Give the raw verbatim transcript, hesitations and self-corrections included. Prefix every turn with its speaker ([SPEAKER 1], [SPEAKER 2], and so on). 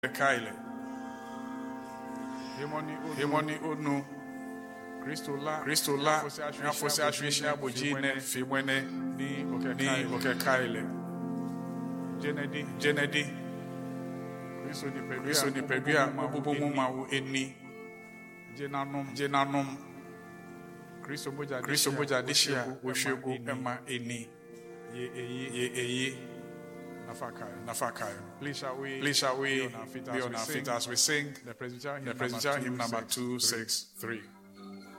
[SPEAKER 1] Kyle. Hemoni Onu. Christola. Nafosi Ashwishi Abojine. Fimwene. Ni Oke Kyle. Jenedi. Kristo ni Pedria. Mabubu Mumawu Eni. Jenanum. Kristo Boja Dishia. Ushegu Emma Eni. Ye Eye. Nafakai. Please shall we, Please shall we be on our feet as we sing the Presbyterian hymn number two six three.